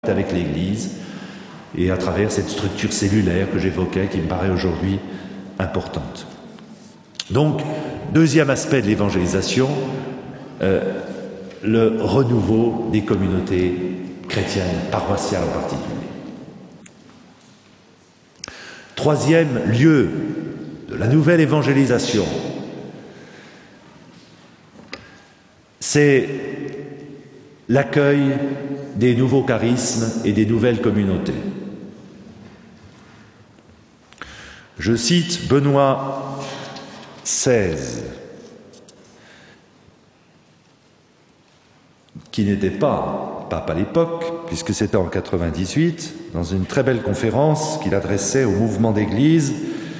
avec l'Église et à travers cette structure cellulaire que j'évoquais qui me paraît aujourd'hui importante. Donc, deuxième aspect de l'évangélisation, le renouveau des communautés chrétiennes, paroissiales en particulier. Troisième lieu de la nouvelle évangélisation, c'est l'accueil des nouveaux charismes et des nouvelles communautés. Je cite Benoît XVI, qui n'était pas pape à l'époque, puisque c'était en 98, dans une très belle conférence qu'il adressait au mouvement d'Église.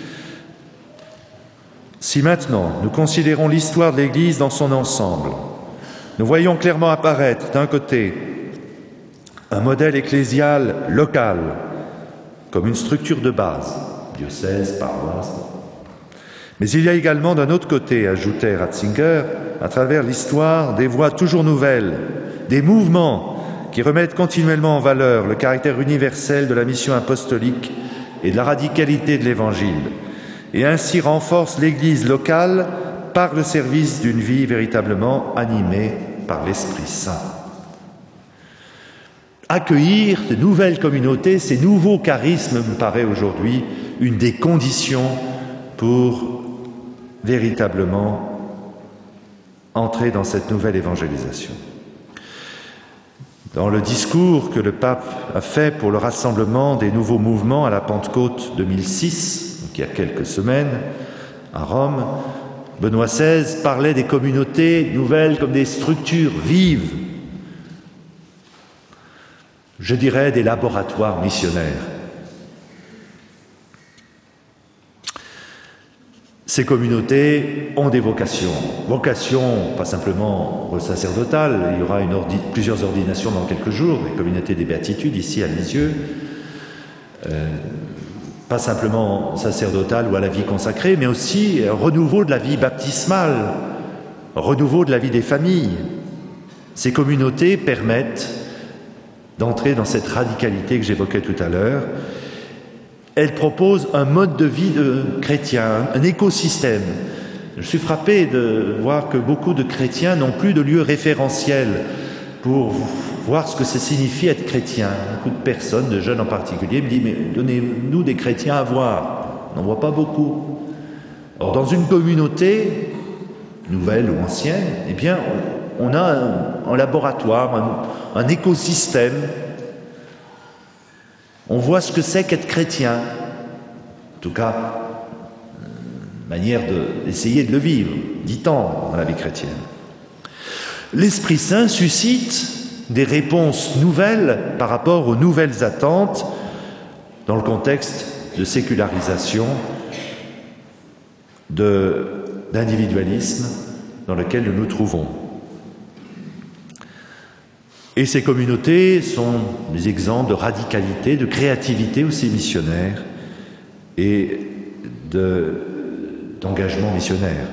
Si maintenant nous considérons l'histoire de l'Église dans son ensemble, nous voyons clairement apparaître d'un côté un modèle ecclésial local, comme une structure de base, diocèse, paroisse. Mais il y a également d'un autre côté, ajoutait Ratzinger, à travers l'histoire, des voies toujours nouvelles, des mouvements qui remettent continuellement en valeur le caractère universel de la mission apostolique et de la radicalité de l'Évangile, et ainsi renforcent l'Église locale par le service d'une vie véritablement animée par l'Esprit Saint. Accueillir de nouvelles communautés, ces nouveaux charismes, me paraît aujourd'hui une des conditions pour véritablement entrer dans cette nouvelle évangélisation. Dans le discours que le pape a fait pour le rassemblement des nouveaux mouvements à la Pentecôte 2006, donc il y a quelques semaines, à Rome, Benoît XVI parlait des communautés nouvelles comme des structures vives, je dirais des laboratoires missionnaires. Ces communautés ont des vocations. Vocations, pas simplement sacerdotales, il y aura plusieurs ordinations dans quelques jours, les communautés des béatitudes ici à Lisieux, pas simplement sacerdotales ou à la vie consacrée, mais aussi renouveau de la vie baptismale, renouveau de la vie des familles. Ces communautés permettent d'entrer dans cette radicalité que j'évoquais tout à l'heure. Elle propose un mode de vie de chrétien, un écosystème. Je suis frappé de voir que beaucoup de chrétiens n'ont plus de lieu référentiel pour voir ce que ça signifie être chrétien. Beaucoup de personnes, de jeunes en particulier, me disent « mais donnez-nous des chrétiens à voir ». On n'en voit pas beaucoup. Or, dans une communauté, nouvelle ou ancienne, eh bien, on a un laboratoire, un écosystème. On voit ce que c'est qu'être chrétien. En tout cas, une manière d'essayer de le vivre, dit-on, dans la vie chrétienne. L'Esprit Saint suscite des réponses nouvelles par rapport aux nouvelles attentes dans le contexte de sécularisation, d'individualisme dans lequel nous nous trouvons. Et ces communautés sont des exemples de radicalité, de créativité aussi missionnaire et d'engagement missionnaire.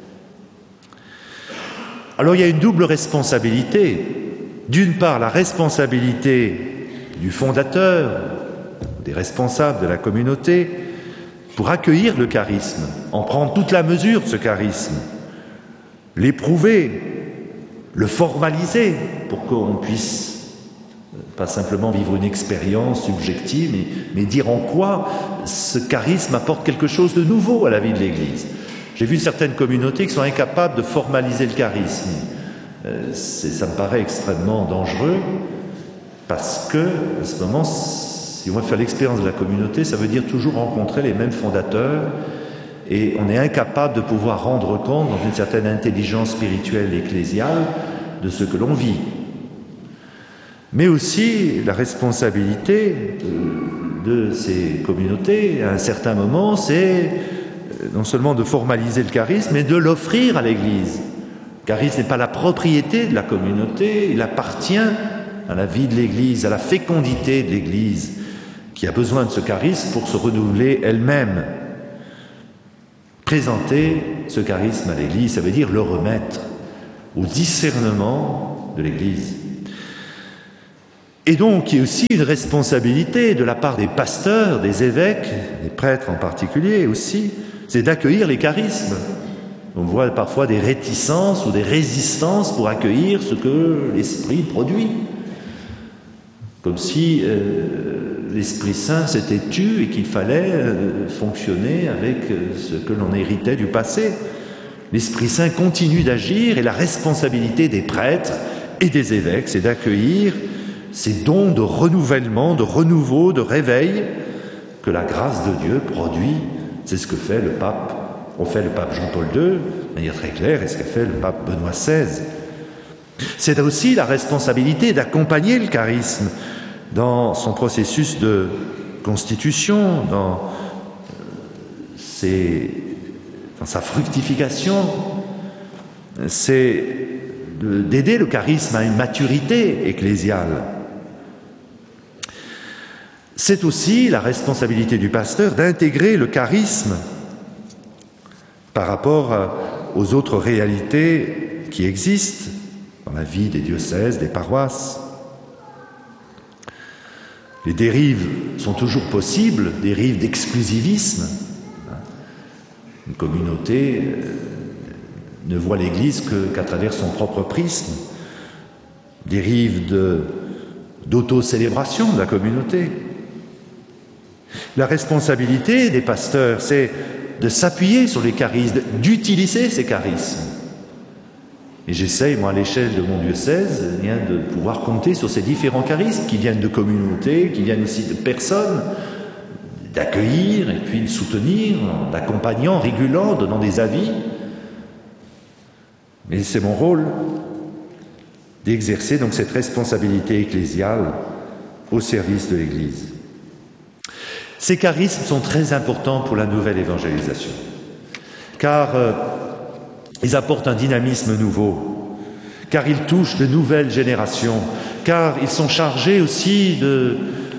Alors il y a une double responsabilité. D'une part, la responsabilité du fondateur, des responsables de la communauté, pour accueillir le charisme, en prendre toute la mesure de ce charisme, l'éprouver, le formaliser pour qu'on puisse pas simplement vivre une expérience subjective, mais dire en quoi ce charisme apporte quelque chose de nouveau à la vie de l'Église. J'ai vu certaines communautés qui sont incapables de formaliser le charisme. Ça me paraît extrêmement dangereux parce que, à ce moment, si on veut faire l'expérience de la communauté, ça veut dire toujours rencontrer les mêmes fondateurs et on est incapable de pouvoir rendre compte, dans une certaine intelligence spirituelle ecclésiale, de ce que l'on vit. Mais aussi, la responsabilité de ces communautés, à un certain moment, c'est non seulement de formaliser le charisme, mais de l'offrir à l'Église. Le charisme n'est pas la propriété de la communauté, il appartient à la vie de l'Église, à la fécondité de l'Église, qui a besoin de ce charisme pour se renouveler elle-même. Présenter ce charisme à l'Église, ça veut dire le remettre au discernement de l'Église. Et donc, il y a aussi une responsabilité de la part des pasteurs, des évêques, des prêtres en particulier aussi, c'est d'accueillir les charismes. On voit parfois des réticences ou des résistances pour accueillir ce que l'Esprit produit. Comme si l'Esprit Saint s'était tu et qu'il fallait fonctionner avec ce que l'on héritait du passé. L'Esprit Saint continue d'agir et la responsabilité des prêtres et des évêques, c'est d'accueillir ces dons de renouvellement, de renouveau, de réveil que la grâce de Dieu produit. C'est ce que fait le pape. On fait le pape Jean-Paul II, de manière très claire, et ce qu'a fait le pape Benoît XVI. C'est aussi la responsabilité d'accompagner le charisme dans son processus de constitution, dans sa fructification. C'est d'aider le charisme à une maturité ecclésiale. C'est aussi la responsabilité du pasteur d'intégrer le charisme par rapport aux autres réalités qui existent dans la vie des diocèses, des paroisses. Les dérives sont toujours possibles, dérives d'exclusivisme. Une communauté ne voit l'Église qu'à travers son propre prisme. Dérives d'auto-célébration de la communauté. La responsabilité des pasteurs, c'est de s'appuyer sur les charismes, d'utiliser ces charismes. Et j'essaye, moi, à l'échelle de mon diocèse, de pouvoir compter sur ces différents charismes qui viennent de communautés, qui viennent aussi de personnes, d'accueillir et puis de soutenir, en accompagnant, en régulant, en donnant des avis. Mais c'est mon rôle d'exercer donc cette responsabilité ecclésiale au service de l'Église. Ces charismes sont très importants pour la nouvelle évangélisation, car ils apportent un dynamisme nouveau, car ils touchent de nouvelles générations, car ils sont chargés aussi de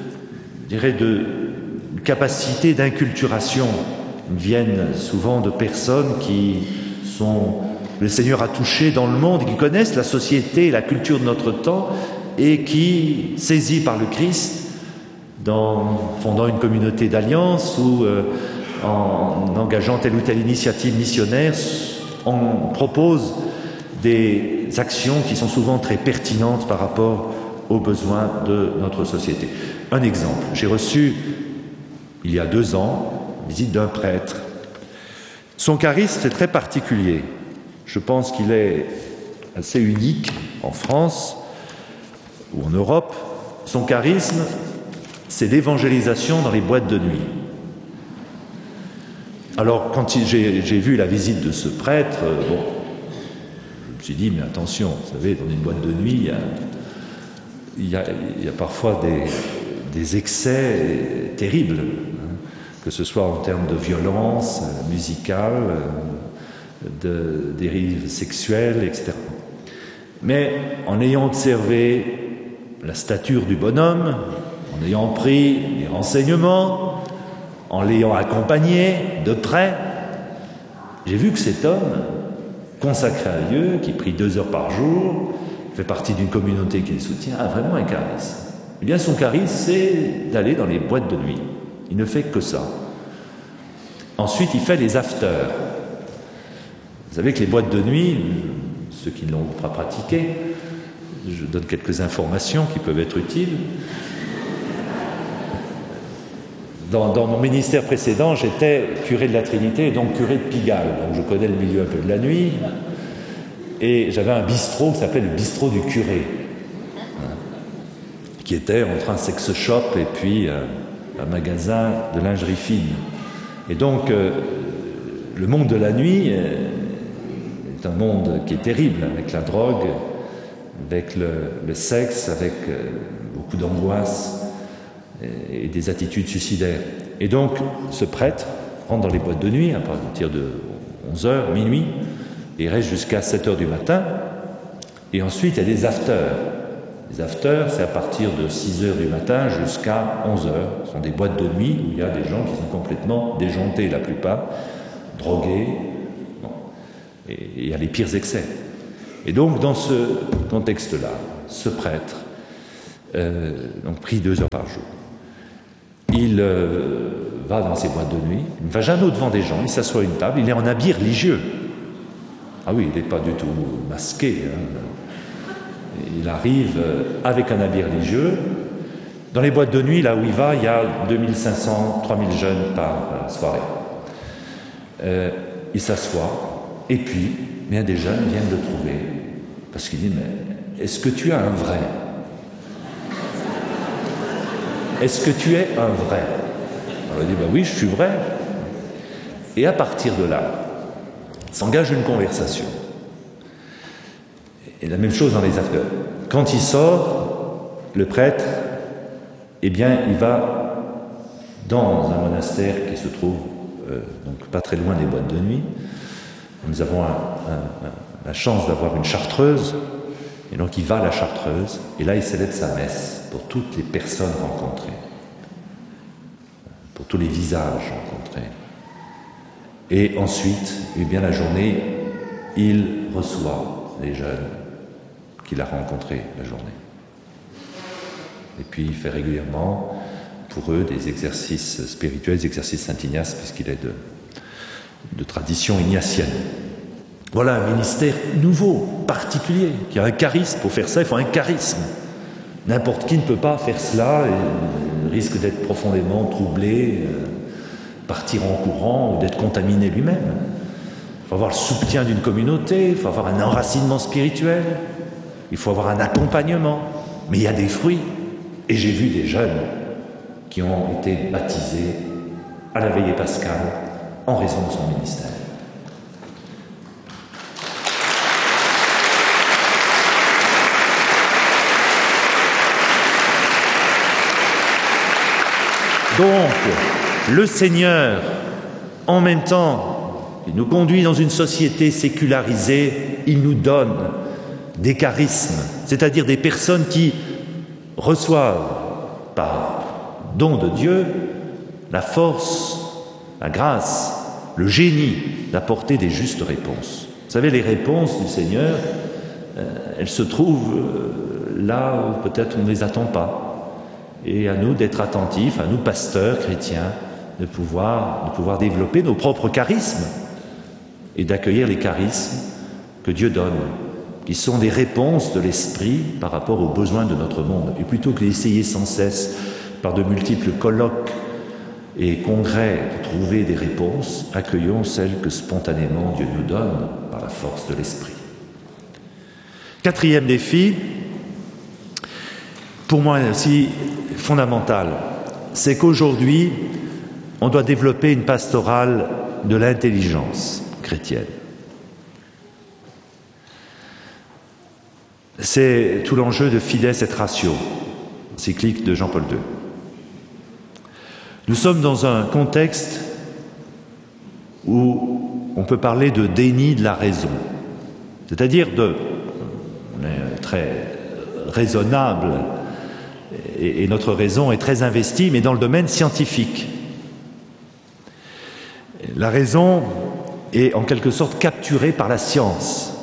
capacité d'inculturation. Ils viennent souvent de personnes le Seigneur a touché dans le monde, qui connaissent la société et la culture de notre temps et qui, saisis par le Christ, fondant une communauté d'alliance ou en engageant telle ou telle initiative missionnaire, on propose des actions qui sont souvent très pertinentes par rapport aux besoins de notre société. Un exemple, j'ai reçu, il y a 2 ans, la visite d'un prêtre. Son charisme est très particulier. Je pense qu'il est assez unique en France ou en Europe. Son charisme, c'est l'évangélisation dans les boîtes de nuit. Alors, quand j'ai vu la visite de ce prêtre, je me suis dit, mais attention, vous savez, dans une boîte de nuit, il y a parfois des excès terribles, que ce soit en termes de violence musicale, de dérives sexuelles, etc. Mais en ayant observé la stature du bonhomme, en ayant pris les renseignements, en l'ayant accompagné de près, j'ai vu que cet homme, consacré à Dieu, qui prie 2 heures par jour, fait partie d'une communauté qui le soutient, a vraiment un charisme. Eh bien, son charisme, c'est d'aller dans les boîtes de nuit. Il ne fait que ça. Ensuite, il fait les afters. Vous savez que les boîtes de nuit, ceux qui ne l'ont pas pratiqué, je donne quelques informations qui peuvent être utiles. Dans mon ministère précédent, j'étais curé de la Trinité et donc curé de Pigalle. Donc je connais le milieu un peu de la nuit. Et j'avais un bistrot qui s'appelait le bistrot du curé, qui était entre un sex shop et puis un magasin de lingerie fine. Et donc, le monde de la nuit est un monde qui est terrible, avec la drogue, avec le sexe, avec beaucoup d'angoisse et des attitudes suicidaires. Et donc, ce prêtre rentre dans les boîtes de nuit à partir de 11h, minuit, et reste jusqu'à 7h du matin. Et ensuite, il y a des afters. Les afters, c'est à partir de 6h du matin jusqu'à 11h. Ce sont des boîtes de nuit où il y a des gens qui sont complètement déjantés, la plupart, drogués, et il y a les pires excès. Et donc, dans ce contexte-là, ce prêtre donc prie 2 heures par jour. Il va dans ses boîtes de nuit, il ne va jamais au-devant des gens, il s'assoit à une table, il est en habit religieux. Ah oui, il n'est pas du tout masqué. Il arrive avec un habit religieux. Dans les boîtes de nuit, là où il va, il y a 2500, 3000 jeunes par soirée. Il s'assoit, et puis, bien des jeunes viennent le trouver, parce qu'il dit, mais est-ce que tu es un vrai ? Est-ce que tu es un vrai ? Alors il dit, oui, je suis vrai. Et à partir de là, s'engage une conversation. Et la même chose dans les affaires. Quand il sort, le prêtre, eh bien, il va dans un monastère qui se trouve donc pas très loin des boîtes de nuit. Nous avons la chance d'avoir une chartreuse, et donc il va à la chartreuse, et là il célèbre sa messe pour toutes les personnes rencontrées, pour tous les visages rencontrés. Et ensuite, eh bien, la journée, il reçoit les jeunes qu'il a rencontrés la journée. Et puis il fait régulièrement pour eux des exercices spirituels, des exercices Saint-Ignace, puisqu'il est de tradition ignatienne. Voilà un ministère nouveau, particulier, qui a un charisme. Pour faire ça, il faut un charisme. N'importe qui ne peut pas faire cela, et risque d'être profondément troublé, partir en courant ou d'être contaminé lui-même. Il faut avoir le soutien d'une communauté, il faut avoir un enracinement spirituel, il faut avoir un accompagnement. Mais il y a des fruits. Et j'ai vu des jeunes qui ont été baptisés à la veillée pascale en raison de son ministère. Donc, le Seigneur, en même temps, il nous conduit dans une société sécularisée, il nous donne des charismes, c'est-à-dire des personnes qui reçoivent par don de Dieu la force, la grâce, le génie d'apporter des justes réponses. Vous savez, les réponses du Seigneur, elles se trouvent là où peut-être on ne les attend pas. Et à nous d'être attentifs, à nous pasteurs chrétiens, de pouvoir développer nos propres charismes et d'accueillir les charismes que Dieu donne, qui sont des réponses de l'esprit par rapport aux besoins de notre monde. Et plutôt que d'essayer sans cesse, par de multiples colloques et congrès, de trouver des réponses, accueillons celles que spontanément Dieu nous donne par la force de l'esprit. 4e défi, pour moi aussi fondamental, c'est qu'aujourd'hui, on doit développer une pastorale de l'intelligence chrétienne. C'est tout l'enjeu de Fides et Ratio, encyclique de Jean-Paul II. Nous sommes dans un contexte où on peut parler de déni de la raison, c'est-à-dire on est très raisonnable et notre raison est très investie, mais dans le domaine scientifique. La raison est en quelque sorte capturée par la science.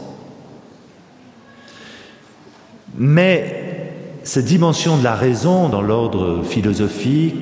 Mais cette dimension de la raison dans l'ordre philosophique,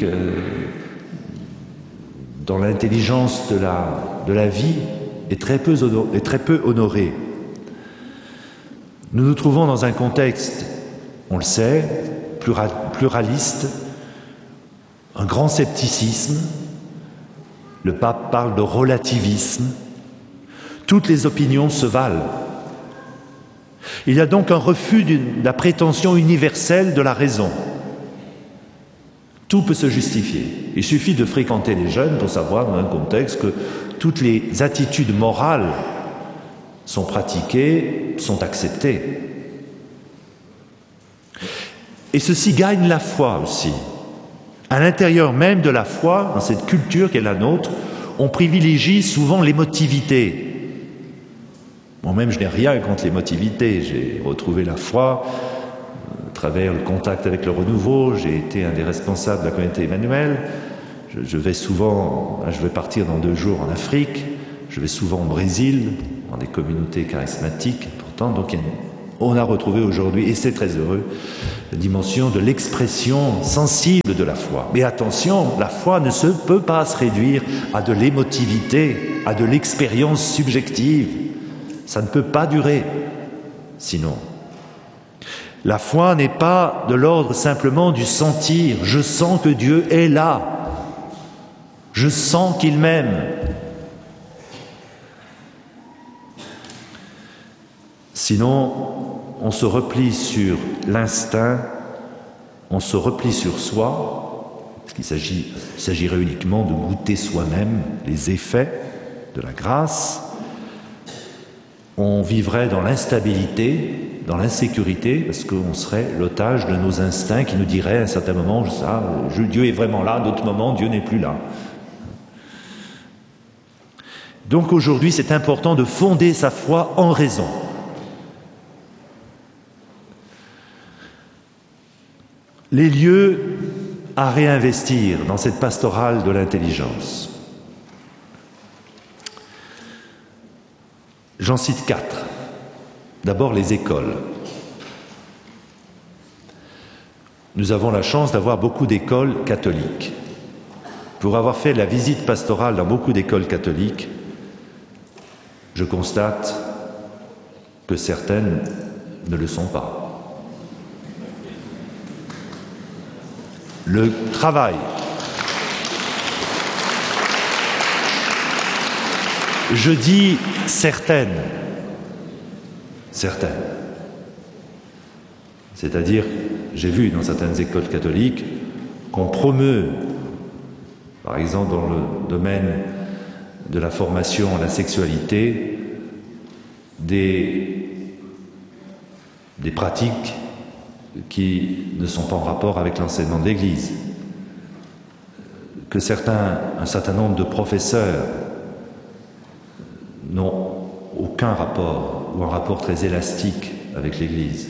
dans l'intelligence de la vie, est très peu honorée. Nous nous trouvons dans un contexte, on le sait, pluraliste, un grand scepticisme. Le pape parle de relativisme. Toutes les opinions se valent. Il y a donc un refus de la prétention universelle de la raison. Tout peut se justifier. Il suffit de fréquenter les jeunes pour savoir, dans un contexte, que toutes les attitudes morales sont pratiquées, sont acceptées. Et ceci gagne la foi aussi. À l'intérieur même de la foi, dans cette culture qui est la nôtre, on privilégie souvent l'émotivité. Moi-même, je n'ai rien contre l'émotivité. J'ai retrouvé la foi à travers le contact avec le renouveau. J'ai été un des responsables de la communauté Emmanuel. Je vais partir dans 2 jours en Afrique. Je vais souvent au Brésil, dans des communautés charismatiques importantes. Donc il y a on a retrouvé aujourd'hui, et c'est très heureux, la dimension de l'expression sensible de la foi. Mais attention, la foi ne peut pas se réduire à de l'émotivité, à de l'expérience subjective. Ça ne peut pas durer, sinon. La foi n'est pas de l'ordre simplement du sentir. Je sens que Dieu est là. Je sens qu'il m'aime. Sinon, on se replie sur l'instinct, on se replie sur soi, parce qu'il s'agirait uniquement de goûter soi-même les effets de la grâce. On vivrait dans l'instabilité, dans l'insécurité, parce qu'on serait l'otage de nos instincts qui nous diraient à un certain moment, Dieu est vraiment là, à d'autres moments, Dieu n'est plus là. Donc aujourd'hui, c'est important de fonder sa foi en raison. Les lieux à réinvestir dans cette pastorale de l'intelligence. J'en cite 4. D'abord, les écoles. Nous avons la chance d'avoir beaucoup d'écoles catholiques. Pour avoir fait la visite pastorale dans beaucoup d'écoles catholiques, je constate que certaines ne le sont pas. Le travail. Je dis certaines. C'est-à-dire, j'ai vu dans certaines écoles catholiques qu'on promeut, par exemple dans le domaine de la formation à la sexualité, des pratiques qui ne sont pas en rapport avec l'enseignement de l'Église, que un certain nombre de professeurs n'ont aucun rapport, ou un rapport très élastique avec l'Église.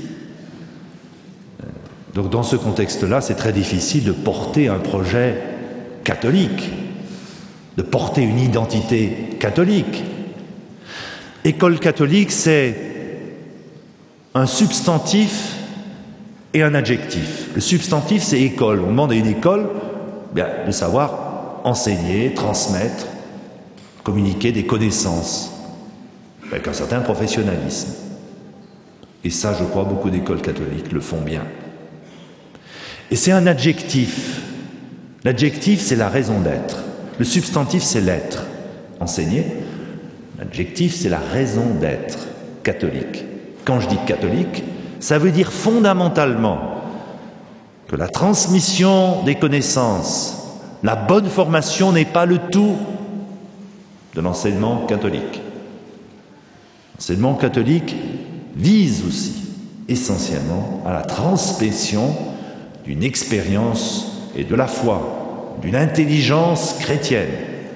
Donc dans ce contexte-là, c'est très difficile de porter un projet catholique, de porter une identité catholique. École catholique, c'est un substantif et un adjectif. Le substantif, c'est école. On demande à une école de savoir enseigner, transmettre, communiquer des connaissances avec un certain professionnalisme. Et ça, je crois, beaucoup d'écoles catholiques le font bien. Et c'est un adjectif. L'adjectif, c'est la raison d'être. Le substantif, c'est l'être. Enseigner. L'adjectif, c'est la raison d'être catholique. Quand je dis catholique, ça veut dire fondamentalement que la transmission des connaissances, la bonne formation n'est pas le tout de l'enseignement catholique. L'enseignement catholique vise aussi essentiellement à la transmission d'une expérience et de la foi, d'une intelligence chrétienne.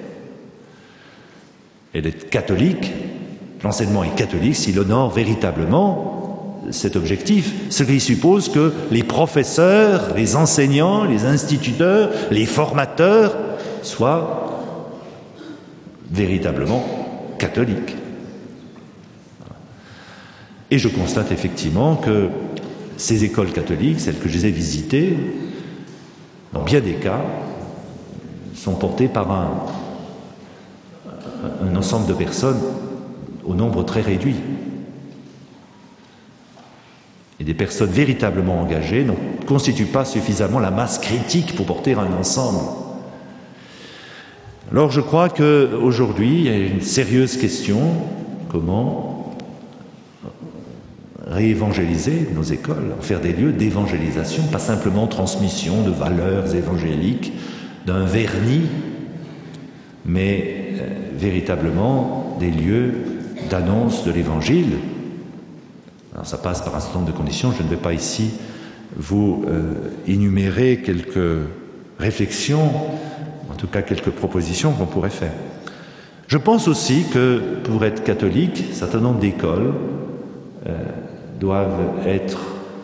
Et d'être catholique, l'enseignement est catholique s'il honore véritablement cet objectif, ce qui suppose que les professeurs, les enseignants, les instituteurs, les formateurs soient véritablement catholiques. Et je constate effectivement que ces écoles catholiques, celles que je les ai visitées, dans bien des cas, sont portées par un ensemble de personnes au nombre très réduit. Et des personnes véritablement engagées ne constituent pas suffisamment la masse critique pour porter un ensemble. Alors je crois qu'aujourd'hui, il y a une sérieuse question, comment réévangéliser nos écoles, en faire des lieux d'évangélisation, pas simplement transmission de valeurs évangéliques, d'un vernis, mais véritablement des lieux d'annonce de l'Évangile. Alors ça passe par un certain nombre de conditions, je ne vais pas ici vous énumérer quelques réflexions, en tout cas quelques propositions qu'on pourrait faire. Je pense aussi que pour être catholique, un certain nombre d'écoles doivent être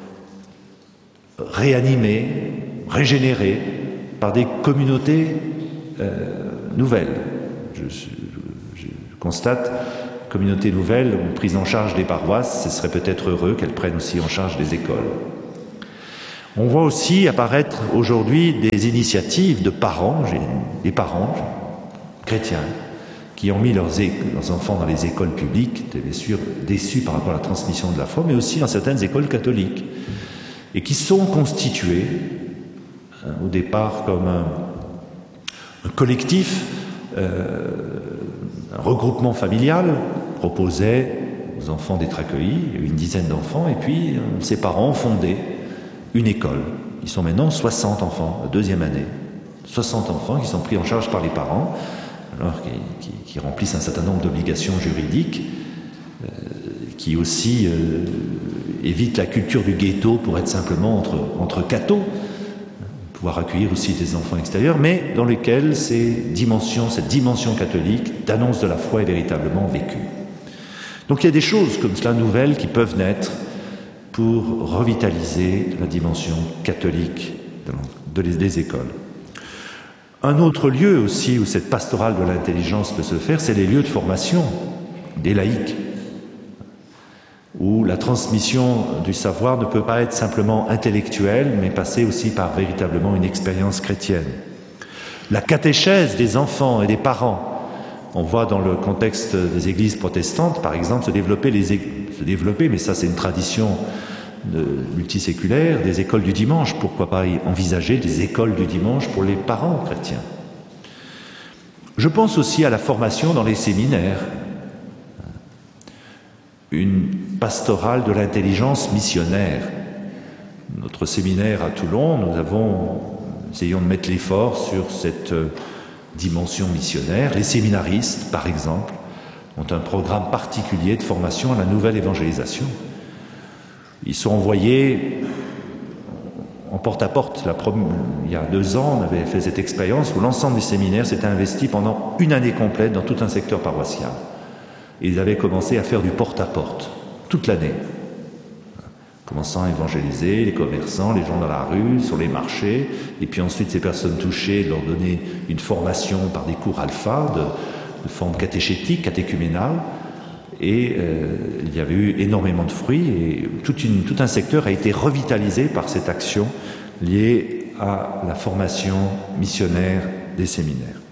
réanimées, régénérées par des communautés nouvelles. Je constate communautés nouvelles ont pris en charge des paroisses, ce serait peut-être heureux qu'elles prennent aussi en charge des écoles. On voit aussi apparaître aujourd'hui des initiatives de parents, des parents chrétiens, qui ont mis leurs enfants dans les écoles publiques, bien sûr déçus par rapport à la transmission de la foi, mais aussi dans certaines écoles catholiques, et qui sont constituées au départ comme un collectif, un regroupement familial proposait aux enfants d'être accueillis, il y a eu une dizaine d'enfants, et puis ces parents ont fondé une école. Ils sont maintenant 60 enfants, la deuxième année. 60 enfants qui sont pris en charge par les parents, alors qui remplissent un certain nombre d'obligations juridiques, qui aussi évitent la culture du ghetto pour être simplement entre cathos, pouvoir accueillir aussi des enfants extérieurs, mais dans lesquels cette dimension catholique d'annonce de la foi est véritablement vécue. Donc il y a des choses comme cela nouvelles qui peuvent naître pour revitaliser la dimension catholique des écoles. Un autre lieu aussi où cette pastorale de l'intelligence peut se faire, c'est les lieux de formation des laïcs, où la transmission du savoir ne peut pas être simplement intellectuelle, mais passer aussi par véritablement une expérience chrétienne. La catéchèse des enfants et des parents, on voit dans le contexte des églises protestantes, par exemple, se développer, mais ça c'est une tradition multiséculaire, des écoles du dimanche. Pourquoi pas envisager des écoles du dimanche pour les parents chrétiens? Je pense aussi à la formation dans les séminaires, une pastorale de l'intelligence missionnaire. Notre séminaire à Toulon, essayons de mettre l'effort sur cette dimension missionnaire. Les séminaristes, par exemple, ont un programme particulier de formation à la nouvelle évangélisation. Ils sont envoyés en porte-à-porte. Il y a 2 ans, on avait fait cette expérience où l'ensemble du séminaire s'était investi pendant une année complète dans tout un secteur paroissial. Et ils avaient commencé à faire du porte-à-porte toute l'année, commençant à évangéliser les commerçants, les gens dans la rue, sur les marchés, et puis ensuite ces personnes touchées, leur donner une formation par des cours alpha, de forme catéchétique, catéchuménale. Et il y avait eu énormément de fruits et tout un secteur a été revitalisé par cette action liée à la formation missionnaire des séminaires.